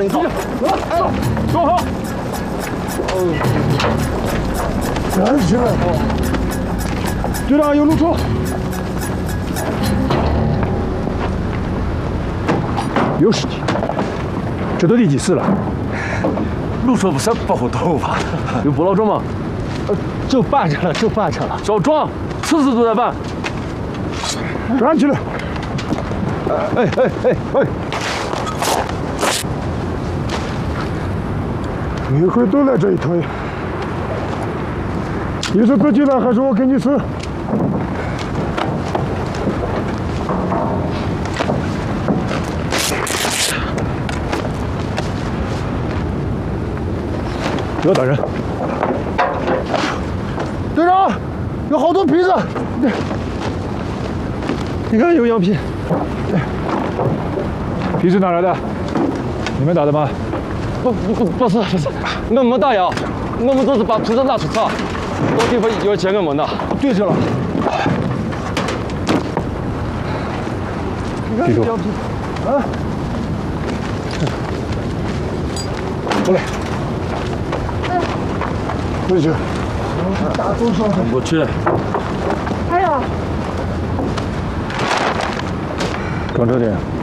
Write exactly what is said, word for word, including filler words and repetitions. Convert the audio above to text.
领头。走，坐好。 站起来！队长有路错。有尸体，这都第几次了？ 路错不是不好动吧？有捕捞证吗？ 呃，就办着了，就办着了。 少装，次次都在办。 站起来！哎哎哎哎！每回都来这一套呀！你是自己来还是我给你吃？刘大人，队长，有好多皮子，你看有样品。皮是哪来的？你们打的吗？ 不不不是不是，我没打呀，我们只是把皮子拿出查，那地方有钱我们的。 对着了。你看有样品，啊，过来。回去。大多少？ 我去。 还有。 刚车点。